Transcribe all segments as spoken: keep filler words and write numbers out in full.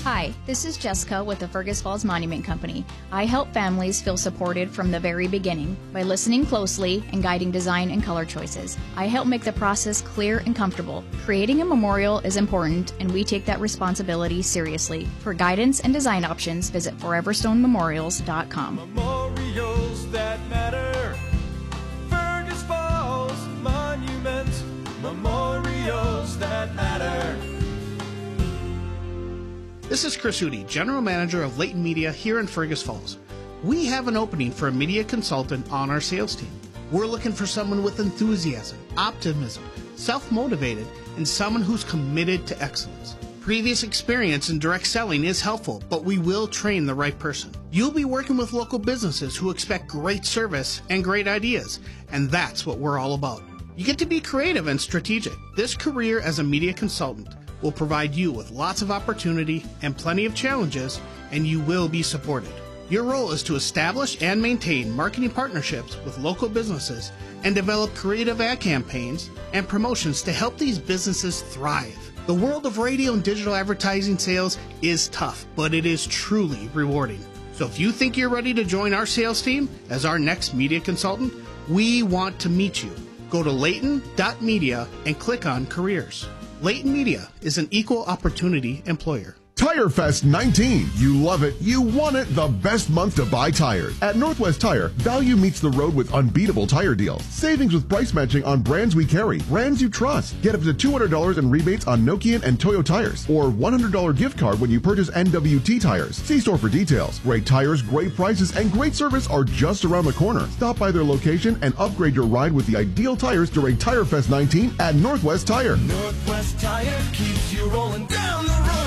Hi, this is Jessica with the Fergus Falls Monument Company. I help families feel supported from the very beginning by listening closely and guiding design and color choices. I help make the process clear and comfortable. Creating a memorial is important, and we take that responsibility seriously. For guidance and design options, visit forever stone memorials dot com. Memorials that matter. Fergus Falls Monument. Memorials that matter. This is Chris Hootie, General Manager of Leighton Media here in Fergus Falls. We have an opening for a media consultant on our sales team. We're looking for someone with enthusiasm, optimism, self-motivated, and someone who's committed to excellence. Previous experience in direct selling is helpful, but we will train the right person. You'll be working with local businesses who expect great service and great ideas, and that's what we're all about. You get to be creative and strategic. This career as a media consultant will provide you with lots of opportunity and plenty of challenges, and you will be supported. Your role is to establish and maintain marketing partnerships with local businesses and develop creative ad campaigns and promotions to help these businesses thrive. The world of radio and digital advertising sales is tough, but it is truly rewarding. So if you think you're ready to join our sales team as our next media consultant, we want to meet you. Go to leighton dot media and click on careers. Leighton Media is an equal opportunity employer. Tire Fest nineteen. You love it. You want it. The best month to buy tires. At Northwest Tire, value meets the road with unbeatable tire deals. Savings with price matching on brands we carry, brands you trust. Get up to two hundred dollars in rebates on Nokian and Toyo tires, or one hundred dollars gift card when you purchase N W T tires. See store for details. Great tires, great prices, and great service are just around the corner. Stop by their location and upgrade your ride with the ideal tires during Tire Fest nineteen at Northwest Tire. Northwest Tire keeps you rolling down the road.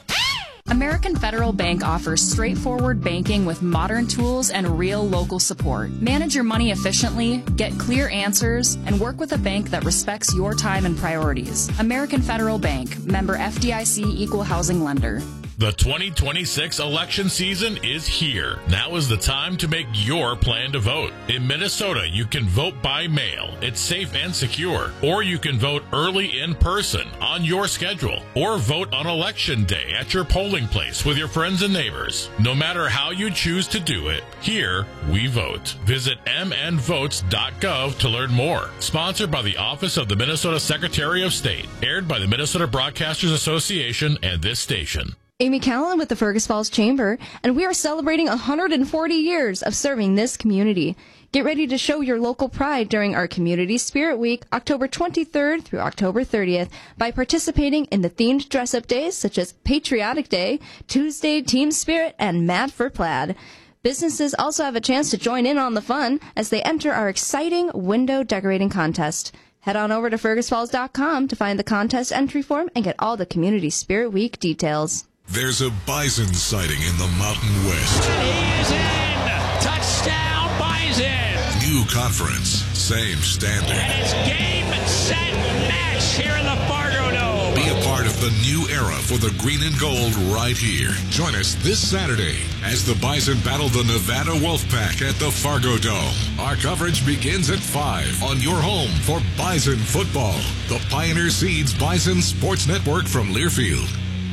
American Federal Bank offers straightforward banking with modern tools and real local support. Manage your money efficiently, get clear answers, and work with a bank that respects your time and priorities. American Federal Bank, member F D I C equal housing lender. The twenty twenty-six election season is here. Now is the time to make your plan to vote. In Minnesota, you can vote by mail. It's safe and secure. Or you can vote early in person on your schedule. Or vote on election day at your polling place with your friends and neighbors. No matter how you choose to do it, here we vote. Visit m n votes dot gov to learn more. Sponsored by the Office of the Minnesota Secretary of State. Aired by the Minnesota Broadcasters Association and this station. Amy Callan with the Fergus Falls Chamber, and we are celebrating one hundred forty years of serving this community. Get ready to show your local pride during our Community Spirit Week, October twenty-third through October thirtieth, by participating in the themed dress-up days such as Patriotic Day, Tuesday Team Spirit, and Mad for Plaid. Businesses also have a chance to join in on the fun as they enter our exciting window decorating contest. Head on over to fergus falls dot com to find the contest entry form and get all the Community Spirit Week details. There's a bison sighting in the Mountain West. He is in! Touchdown, Bison! New conference, same standard. And it's game, set, match here in the Fargo Dome. Be a part of the new era for the green and gold right here. Join us this Saturday as the Bison battle the Nevada Wolfpack at the Fargo Dome. Our coverage begins at five on your home for Bison football. The Pioneer Seeds Bison Sports Network from Learfield.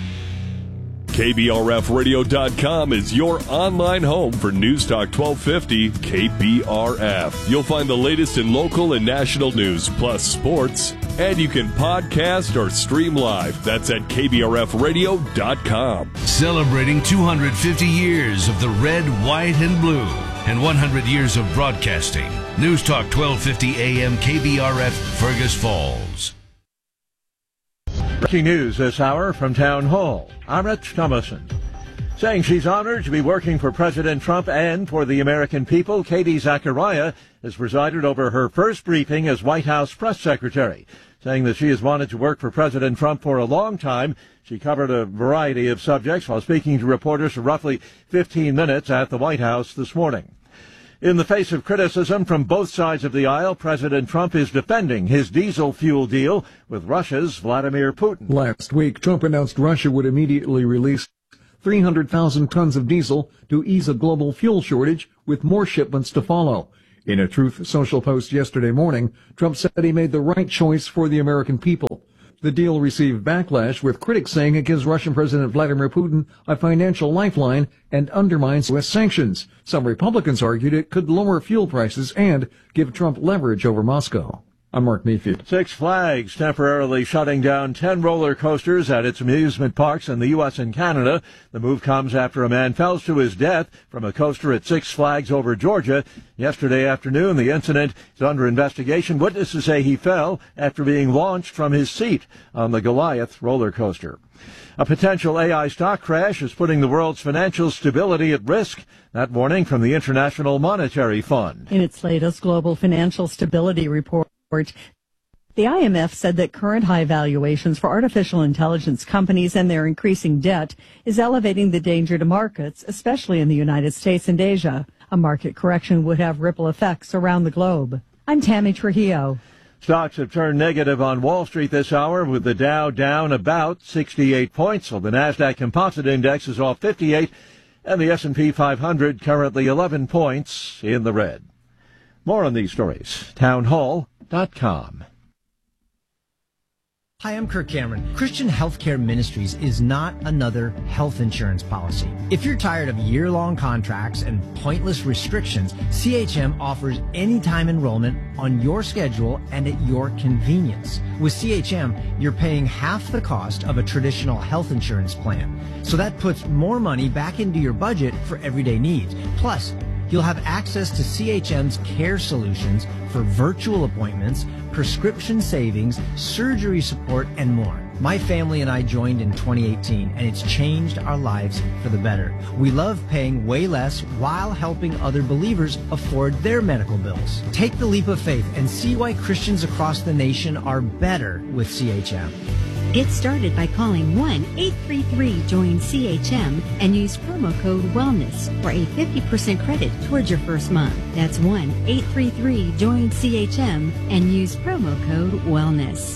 K B R F radio dot com is your online home for News Talk twelve fifty K B R F. You'll find the latest in local and national news, plus sports, and you can podcast or stream live. That's at K B R F radio dot com. Celebrating two hundred fifty years of the red, white, and blue, and one hundred years of broadcasting. News Talk twelve fifty A M K B R F, Fergus Falls. Breaking news this hour from Town Hall. Aret Thomason saying she's honored to be working for President Trump and for the American people. Katie Zachariah has presided over her first briefing as White House press secretary, saying that she has wanted to work for President Trump for a long time. She covered a variety of subjects while speaking to reporters for roughly fifteen minutes at the White House this morning. In the face of criticism from both sides of the aisle, President Trump is defending his diesel fuel deal with Russia's Vladimir Putin. Last week, Trump announced Russia would immediately release three hundred thousand tons of diesel to ease a global fuel shortage, with more shipments to follow. In a Truth Social post yesterday morning, Trump said he made the right choice for the American people. The deal received backlash, with critics saying it gives Russian President Vladimir Putin a financial lifeline and undermines U S sanctions. Some Republicans argued it could lower fuel prices and give Trump leverage over Moscow. I'm Mark Mayfield. Six Flags temporarily shutting down ten roller coasters at its amusement parks in the U S and Canada. The move comes after a man fell to his death from a coaster at Six Flags over Georgia yesterday afternoon. The incident is under investigation. Witnesses say he fell after being launched from his seat on the Goliath roller coaster. A potential A I stock crash is putting the world's financial stability at risk. That warning from the International Monetary Fund. In its latest global financial stability report, the I M F said that current high valuations for artificial intelligence companies and their increasing debt is elevating the danger to markets, especially in the United States and Asia. A market correction would have ripple effects around the globe. I'm Tammy Trujillo. Stocks have turned negative on Wall Street this hour, with the Dow down about sixty-eight points, while the NASDAQ Composite Index is off fifty-eight, and the S and P five hundred currently eleven points in the red. More on these stories. Townhall dot com. Hi, I'm Kirk Cameron. Christian Healthcare Ministries is not another health insurance policy. If you're tired of year-long contracts and pointless restrictions, C H M offers anytime enrollment on your schedule and at your convenience. With C H M, you're paying half the cost of a traditional health insurance plan. So that puts more money back into your budget for everyday needs. Plus, you'll have access to C H M's care solutions for virtual appointments, prescription savings, surgery support, and more. My family and I joined in twenty eighteen, and it's changed our lives for the better. We love paying way less while helping other believers afford their medical bills. Take the leap of faith and see why Christians across the nation are better with C H M. Get started by calling one eight three three join C H M and use promo code WELLNESS for a fifty percent credit towards your first month. That's one eight three three join C H M and use promo code WELLNESS.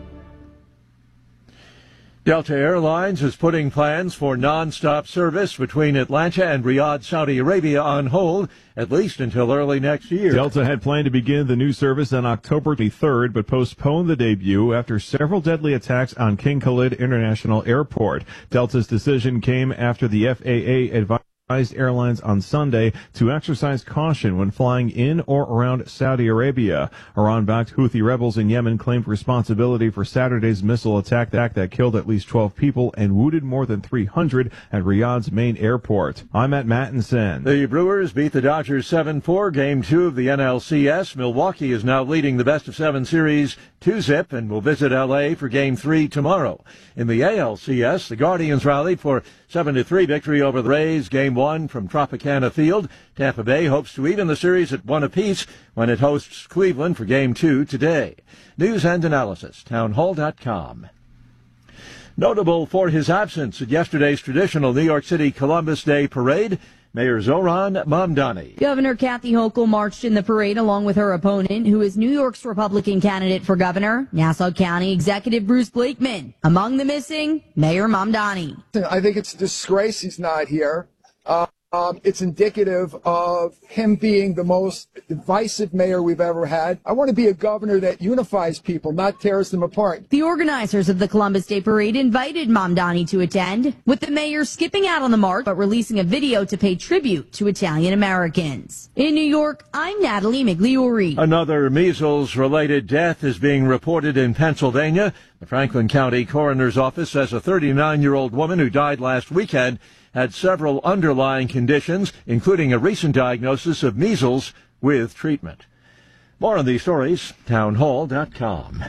Delta Airlines is putting plans for non-stop service between Atlanta and Riyadh, Saudi Arabia on hold, at least until early next year. Delta had planned to begin the new service on October twenty-third, but postponed the debut after several deadly attacks on King Khalid International Airport. Delta's decision came after the F A A advised airlines on Sunday to exercise caution when flying in or around Saudi Arabia. Iran-backed Houthi rebels in Yemen claimed responsibility for Saturday's missile attack that killed at least twelve people and wounded more than three hundred at Riyadh's main airport. I'm at Mattinson. The Brewers beat the Dodgers seven four, Game two of the N L C S. Milwaukee is now leading the best-of-seven series two zip and will visit L A for Game three tomorrow. In the A L C S, the Guardians rallied for seven to three victory over the Rays. Game one from Tropicana Field. Tampa Bay hopes to even the series at one apiece when it hosts Cleveland for Game two today. News and analysis, townhall dot com. Notable for his absence at yesterday's traditional New York City Columbus Day parade, Mayor Zohran Mamdani. Governor Kathy Hochul marched in the parade along with her opponent, who is New York's Republican candidate for governor, Nassau County Executive Bruce Blakeman. Among the missing, Mayor Mamdani. I think it's a disgrace he's not here. Uh, Um, it's indicative of him being the most divisive mayor we've ever had. I want to be a governor that unifies people, not tears them apart. The organizers of the Columbus Day Parade invited Mamdani to attend, with the mayor skipping out on the march but releasing a video to pay tribute to Italian Americans. In New York, I'm Natalie Migliori. Another measles-related death is being reported in Pennsylvania. The Franklin County Coroner's Office says a thirty-nine-year-old woman who died last weekend had several underlying conditions, including a recent diagnosis of measles with treatment. More on these stories, townhall dot com.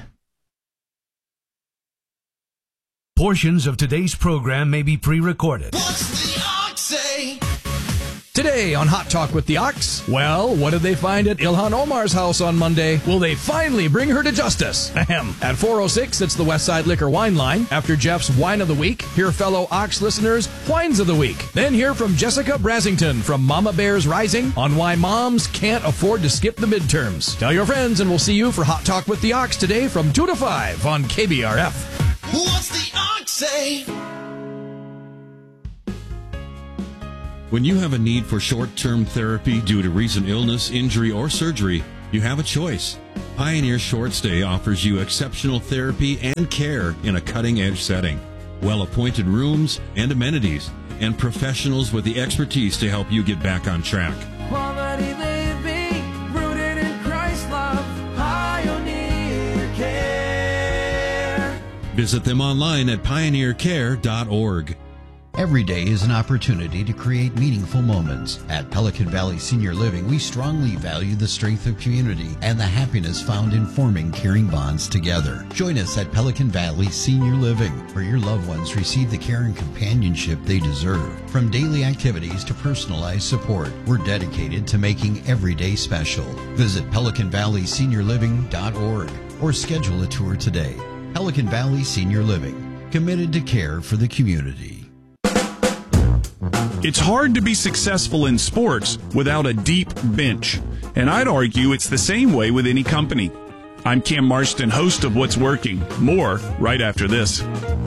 Portions of today's program may be pre-recorded. What's the ox say? Today on Hot Talk with the Ox, well, what did they find at Ilhan Omar's house on Monday? Will they finally bring her to justice? Ahem. At four oh six, it's the Westside Liquor Wine Line. After Jeff's Wine of the Week, hear fellow Ox listeners' Wines of the Week. Then hear from Jessica Brasington from Mama Bears Rising on why moms can't afford to skip the midterms. Tell your friends and we'll see you for Hot Talk with the Ox today from two to five on K B R F. What's the ox say? When you have a need for short-term therapy due to recent illness, injury, or surgery, you have a choice. Pioneer Short Stay offers you exceptional therapy and care in a cutting-edge setting. Well-appointed rooms and amenities, and professionals with the expertise to help you get back on track. Quality living, rooted in Christ love, Pioneer Care. Visit them online at pioneer care dot org. Every day is an opportunity to create meaningful moments. At Pelican Valley Senior Living, we strongly value the strength of community and the happiness found in forming caring bonds together. Join us at Pelican Valley Senior Living, where your loved ones receive the care and companionship they deserve. From daily activities to personalized support, we're dedicated to making every day special. Visit pelican valley senior living dot org or schedule a tour today. Pelican Valley Senior Living, committed to care for the community. It's hard to be successful in sports without a deep bench, and I'd argue it's the same way with any company. I'm Cam Marston, host of What's Working. More right after this.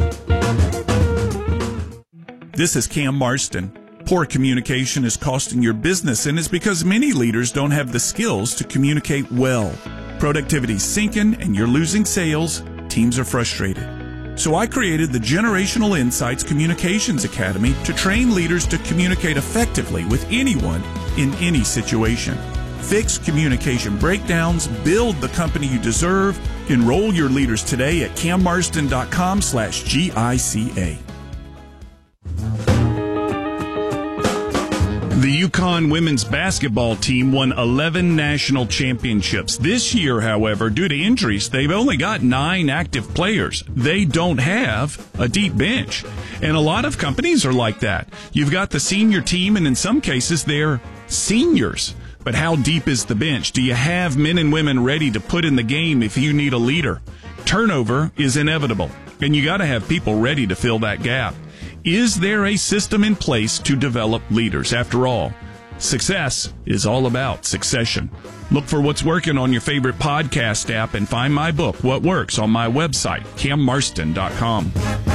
This is Cam Marston. Poor communication is costing your business, and it's because many leaders don't have the skills to communicate well. Productivity's sinking, and you're losing sales. Teams are frustrated. So I created the Generational Insights Communications Academy to train leaders to communicate effectively with anyone in any situation. Fix communication breakdowns, build the company you deserve. Enroll your leaders today at cam marston dot com slash G I C A. The UConn women's basketball team won eleven national championships. This year, however, due to injuries, they've only got nine active players. They don't have a deep bench. And a lot of companies are like that. You've got the senior team, and in some cases, they're seniors. But how deep is the bench? Do you have men and women ready to put in the game if you need a leader? Turnover is inevitable, and you got to have people ready to fill that gap. Is there a system in place to develop leaders? After all, success is all about succession. Look for What's Working on your favorite podcast app and find my book, What Works, on my website, cam marston dot com.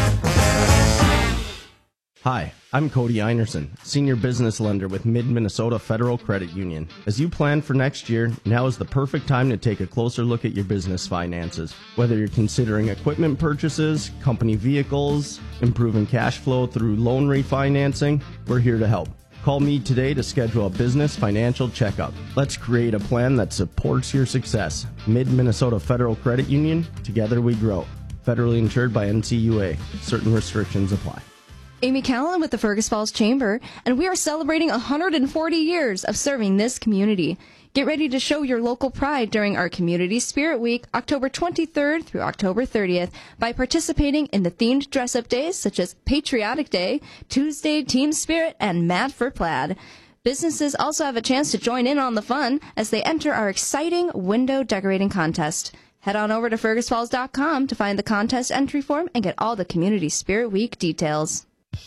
Hi, I'm Cody Einerson, Senior Business Lender with Mid-Minnesota Federal Credit Union. As you plan for next year, now is the perfect time to take a closer look at your business finances. Whether you're considering equipment purchases, company vehicles, improving cash flow through loan refinancing, we're here to help. Call me today to schedule a business financial checkup. Let's create a plan that supports your success. Mid-Minnesota Federal Credit Union, together we grow. Federally insured by N C U A. Certain restrictions apply. Amy Callan with the Fergus Falls Chamber, and we are celebrating one hundred forty years of serving this community. Get ready to show your local pride during our Community Spirit Week, October twenty-third through October thirtieth, by participating in the themed dress-up days such as Patriotic Day, Tuesday Team Spirit, and Mad for Plaid. Businesses also have a chance to join in on the fun as they enter our exciting window decorating contest. Head on over to fergus falls dot com to find the contest entry form and get all the Community Spirit Week details.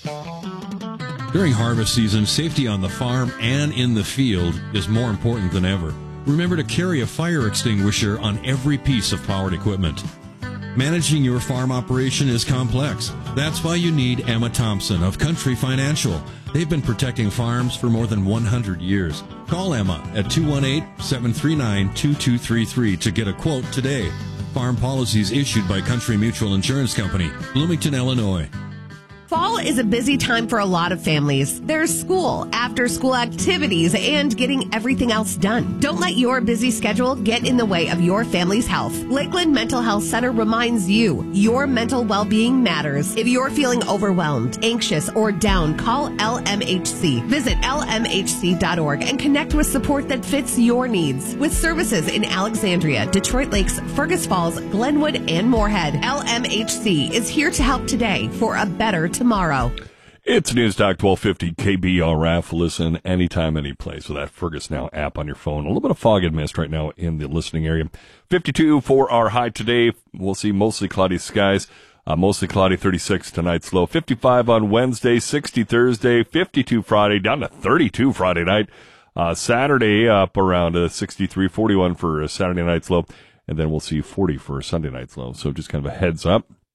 During harvest season, safety on the farm and in the field is more important than ever. Remember to carry a fire extinguisher on every piece of powered equipment. Managing your farm operation is complex. That's why you need Emma Thompson of Country Financial. They've been protecting farms for more than one hundred years. Call Emma at two one eight, seven three nine, two two three three to get a quote today. Farm policies issued by Country Mutual Insurance Company, Bloomington, Illinois. Fall is a busy time for a lot of families. There's school, after-school activities, and getting everything else done. Don't let your busy schedule get in the way of your family's health. Lakeland Mental Health Center reminds you, your mental well-being matters. If you're feeling overwhelmed, anxious, or down, call L M H C. Visit L M H C dot org and connect with support that fits your needs. With services in Alexandria, Detroit Lakes, Fergus Falls, Glenwood, and Moorhead, L M H C is here to help today for a better tomorrow. It's News Talk twelve fifty K B R F. Listen anytime, any place with that Fergus Now app on your phone. A little bit of fog and mist right now in the listening area. fifty-two for our high today. We'll see mostly cloudy skies. Uh, mostly cloudy, thirty-six tonight's low. fifty-five on Wednesday, sixty Thursday, fifty-two Friday, down to thirty-two Friday night. Uh, Saturday up around uh, sixty-three, forty-one for uh, Saturday night's low. And then we'll see forty for Sunday night's low. So just kind of a heads up.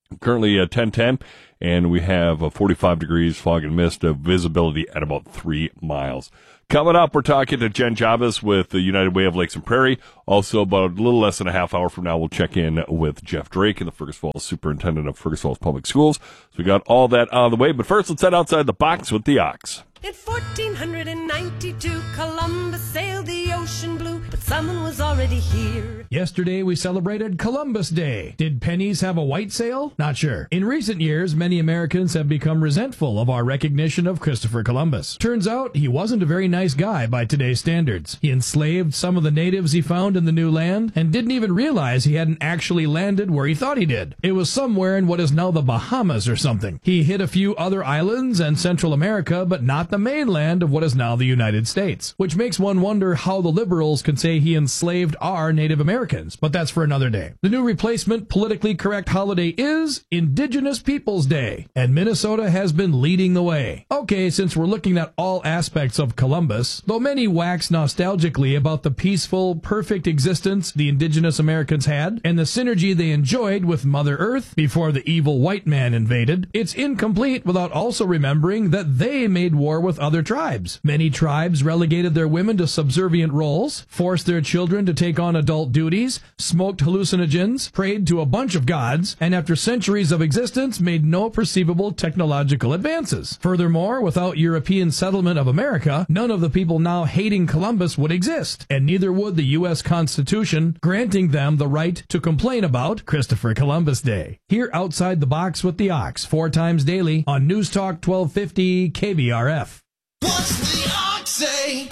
Currently at ten ten, and we have uh, forty-five degrees, fog and mist, of visibility at about three miles. Coming up, we're talking to Jen Javas with the United Way of Lakes and Prairie. Also, about a little less than a half hour from now, we'll check in with Jeff Drake, the Fergus Falls Superintendent of Fergus Falls Public Schools. So we got all that out of the way. But first, let's head outside the box with the Ox. In fourteen ninety-two, Columbus sailed the ocean blue, but someone was already here. Yesterday, we celebrated Columbus Day. Did pennies have a white sail? Not sure. In recent years, many Americans have become resentful of our recognition of Christopher Columbus. Turns out, he wasn't a very nice guy by today's standards. He enslaved some of the natives he found in the new land and didn't even realize he hadn't actually landed where he thought he did. It was somewhere in what is now the Bahamas or something. He hit a few other islands and Central America, but not the mainland of what is now the United States, which makes one wonder how the liberals can say he enslaved our Native Americans, but that's for another day. The new replacement politically correct holiday is Indigenous Peoples Day, and Minnesota has been leading the way. Okay, since we're looking at all aspects of Columbus, though many wax nostalgically about the peaceful, perfect existence the Indigenous Americans had and the synergy they enjoyed with Mother Earth before the evil white man invaded, it's incomplete without also remembering that they made war with other tribes. Many tribes relegated their women to subservient roles, forced their children to take on adult duties, smoked hallucinogens, prayed to a bunch of gods, and after centuries of existence made no perceivable technological advances. Furthermore, without European settlement of America, none of the people now hating Columbus would exist, and neither would the U S Constitution, granting them the right to complain about Christopher Columbus Day. Here outside the box with the Ox, four times daily on News Talk twelve fifty K B R F. What's the Ox say?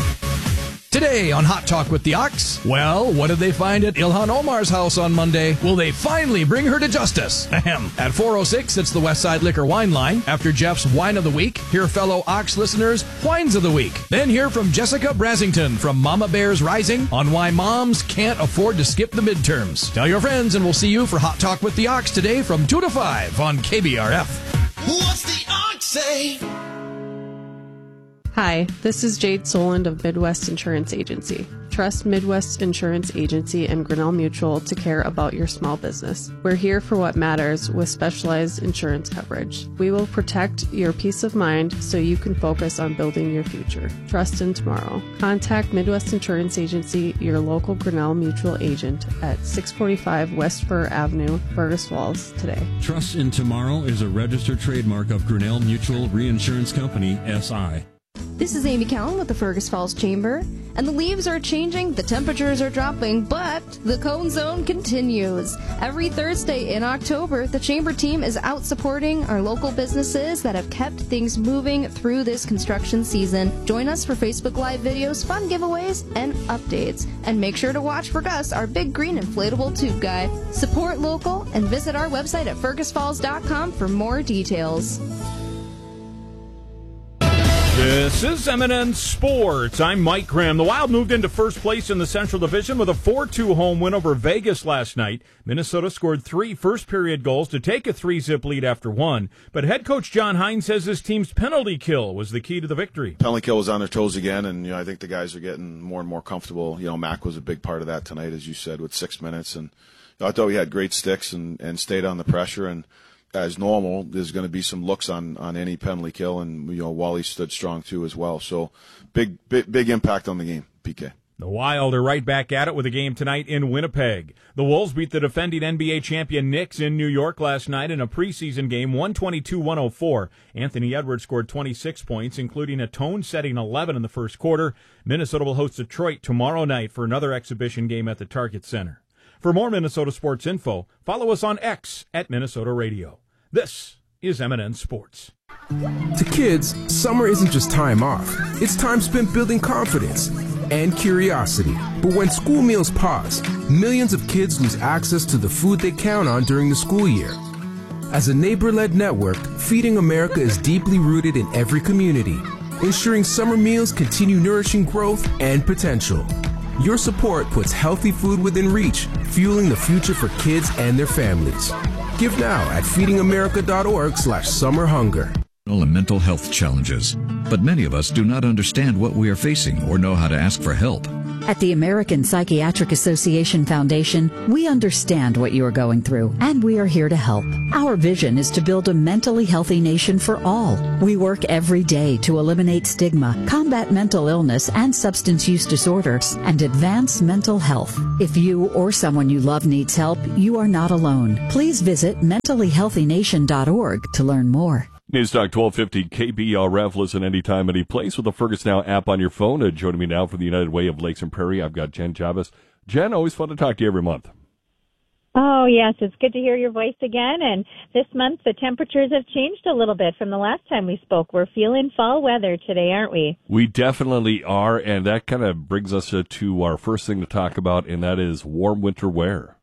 Today on Hot Talk with the Ox, well, what did they find at Ilhan Omar's house on Monday? Will they finally bring her to justice? Ahem. At four oh six, it's the Westside Liquor Wine Line. After Jeff's Wine of the Week, hear fellow Ox listeners' Wines of the Week. Then hear from Jessica Brasington from Mama Bears Rising on why moms can't afford to skip the midterms. Tell your friends, and we'll see you for Hot Talk with the Ox today from two to five on K B R F. What's the Ox say? Hi, this is Jade Soland of Midwest Insurance Agency. Trust Midwest Insurance Agency and Grinnell Mutual to care about your small business. We're here for what matters with specialized insurance coverage. We will protect your peace of mind so you can focus on building your future. Trust in tomorrow. Contact Midwest Insurance Agency, your local Grinnell Mutual agent at six forty-five West Fur Avenue, Fergus Falls today. Trust in Tomorrow is a registered trademark of Grinnell Mutual Reinsurance Company, S I This is Amy Cowan with the Fergus Falls Chamber, and the leaves are changing, the temperatures are dropping, but the Cone Zone continues. Every Thursday in October, the Chamber team is out supporting our local businesses that have kept things moving through this construction season. Join us for Facebook Live videos, fun giveaways, and updates. And make sure to watch for Gus, our big green inflatable tube guy. Support local and visit our website at fergus falls dot com for more details. This is M and N Sports. I'm Mike Graham. The Wild moved into first place in the Central Division with a four two home win over Vegas last night. Minnesota scored three first-period goals to take a three-zip lead after one. But head coach John Hines says his team's penalty kill was the key to the victory. Penalty kill was on their toes again, and you know I think the guys are getting more and more comfortable. You know, Mac was a big part of that tonight, as you said, with six minutes. And you know, I thought we had great sticks and, and stayed on the pressure. And as normal, there's going to be some looks on, on any penalty kill, and you know Wally stood strong too as well. So big, big, big impact on the game, P K. The Wild are right back at it with a game tonight in Winnipeg. The Wolves beat the defending N B A champion Knicks in New York last night in a preseason game, one twenty-two to one oh four. Anthony Edwards scored twenty-six points, including a tone-setting eleven in the first quarter. Minnesota will host Detroit tomorrow night for another exhibition game at the Target Center. For more Minnesota sports info, follow us on X at Minnesota Radio. This is M and N Sports. To kids, summer isn't just time off. It's time spent building confidence and curiosity. But when school meals pause, millions of kids lose access to the food they count on during the school year. As a neighbor-led network, Feeding America is deeply rooted in every community, ensuring summer meals continue nourishing growth and potential. Your support puts healthy food within reach, fueling the future for kids and their families. Give now at feeding america dot org slash summer hunger. And mental health challenges, but many of us do not understand what we are facing or know how to ask for help. At the American Psychiatric Association Foundation, we understand what you are going through, and we are here to help. Our vision is to build a mentally healthy nation for all. We work every day to eliminate stigma, combat mental illness and substance use disorders, and advance mental health. If you or someone you love needs help, you are not alone. Please visit mentally healthy nation dot org to learn more. News Talk twelve fifty K B R F. Listen anytime, any place with the Fergus Now app on your phone. Uh, joining me now from the United Way of Lakes and Prairie, I've got Jen Chavez. Jen, always fun to talk to you every month. Oh, yes, it's good to hear your voice again. And this month, the temperatures have changed a little bit from the last time we spoke. We're feeling fall weather today, aren't we? We definitely are, and that kind of brings us uh, to our first thing to talk about, and that is warm winter wear.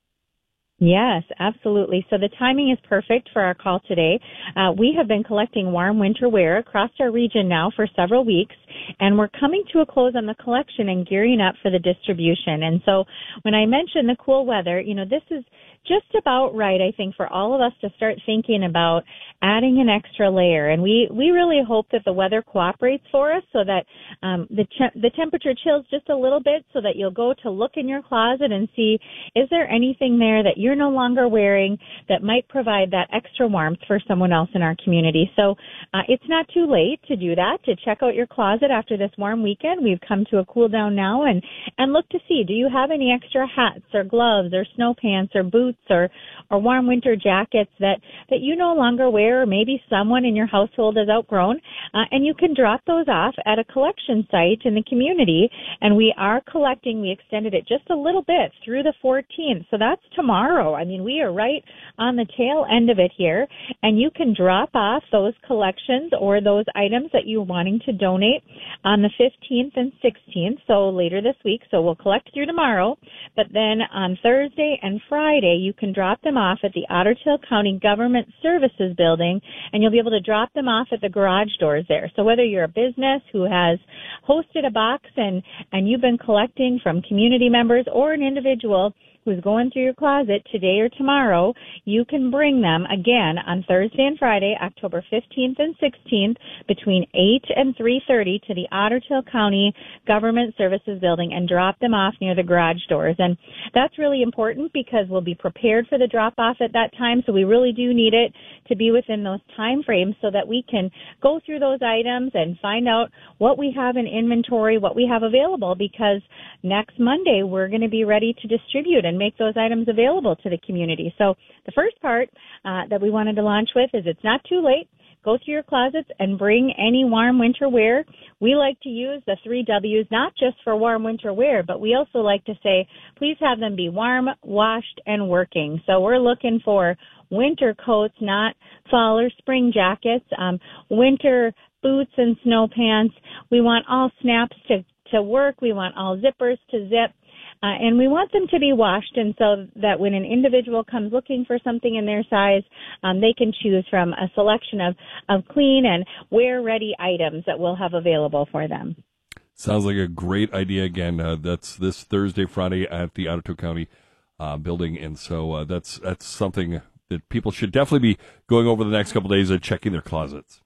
Yes, absolutely. So the timing is perfect for our call today. Uh, we have been collecting warm winter wear across our region now for several weeks, and we're coming to a close on the collection and gearing up for the distribution. And so when I mentioned the cool weather, you know, this is just about right, I think, for all of us to start thinking about adding an extra layer. And we, we really hope that the weather cooperates for us so that um, the, te- the temperature chills just a little bit so that you'll go to look in your closet and see, is there anything there that you're no longer wearing that might provide that extra warmth for someone else in our community. So uh, it's not too late to do that, to check out your closet after this warm weekend. We've come to a cool down now and, and look to see, do you have any extra hats or gloves or snow pants or boots or, or warm winter jackets that, that you no longer wear, or maybe someone in your household has outgrown, uh, and you can drop those off at a collection site in the community. And we are collecting, we extended it just a little bit through the fourteenth, so that's tomorrow. I mean, we are right on the tail end of it here, and you can drop off those collections or those items that you're wanting to donate on the fifteenth and sixteenth, so later this week. So we'll collect through tomorrow, but then on Thursday and Friday, you can drop them off at the Otter Tail County Government Services Building, and you'll be able to drop them off at the garage doors there. So whether you're a business who has hosted a box and, and you've been collecting from community members, or an individual who's going through your closet today or tomorrow, you can bring them again on Thursday and Friday, October fifteenth and sixteenth, between eight and three thirty to the Otter Tail County Government Services Building and drop them off near the garage doors. And that's really important because we'll be prepared for the drop-off at that time, so we really do need it to be within those time frames so that we can go through those items and find out what we have in inventory, what we have available, because next Monday we're going to be ready to distribute and make those items available to the community. So the first part uh, that we wanted to launch with is it's not too late. Go through your closets and bring any warm winter wear. We like to use the three W's, not just for warm winter wear, but we also like to say, please have them be warm, washed, and working. So we're looking for winter coats, not fall or spring jackets, um, winter boots and snow pants. We want all snaps to, to work. We want all zippers to zip. Uh, and we want them to be washed, and so that when an individual comes looking for something in their size, um, they can choose from a selection of, of clean and wear-ready items that we'll have available for them. Sounds like a great idea. Again, uh, that's this Thursday, Friday at the Otter Tail County uh, building, and so uh, that's that's something that people should definitely be going over the next couple of days and checking their closets.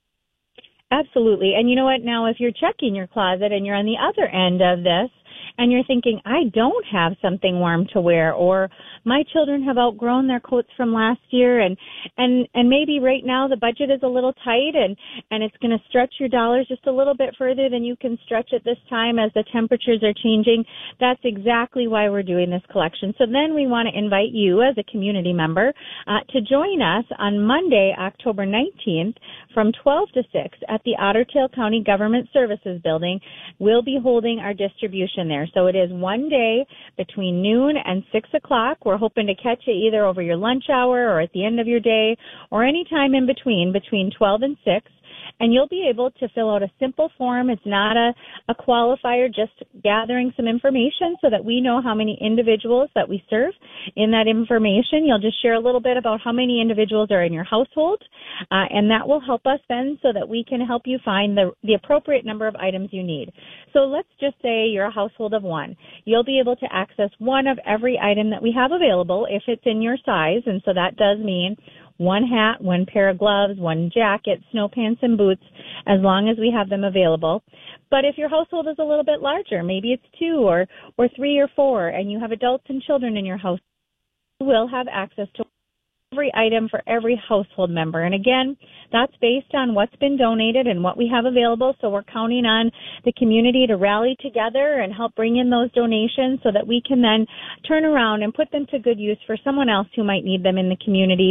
Absolutely. And you know what? Now, if you're checking your closet and you're on the other end of this, and you're thinking, I don't have something warm to wear, or my children have outgrown their coats from last year, and and and maybe right now the budget is a little tight, and and it's going to stretch your dollars just a little bit further than you can stretch at this time as the temperatures are changing. That's exactly why we're doing this collection. So then we want to invite you as a community member uh, to join us on Monday, October nineteenth, from twelve to six at the Otter Tail County Government Services Building. We'll be holding our distribution there. So it is one day between noon and six o'clock. We're hoping to catch you either over your lunch hour or at the end of your day or any time in between, between twelve and six. And you'll be able to fill out a simple form. It's not a, a qualifier, just gathering some information so that we know how many individuals that we serve. In that information, you'll just share a little bit about how many individuals are in your household, uh, and that will help us then so that we can help you find the, the appropriate number of items you need. So let's just say you're a household of one. You'll be able to access one of every item that we have available if it's in your size, and so that does mean one hat, one pair of gloves, one jacket, snow pants, and boots, as long as we have them available. But if your household is a little bit larger, maybe it's two or, or three or four, and you have adults and children in your house, you will have access to every item for every household member. And again, that's based on what's been donated and what we have available. So we're counting on the community to rally together and help bring in those donations so that we can then turn around and put them to good use for someone else who might need them in the community.